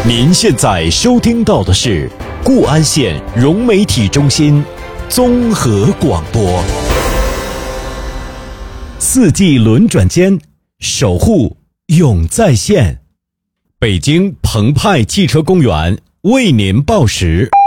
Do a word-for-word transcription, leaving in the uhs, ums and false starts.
您现在收听到的是固安县融媒体中心综合广播。四季轮转间，守护永在线。北京澎湃汽车公园为您报时。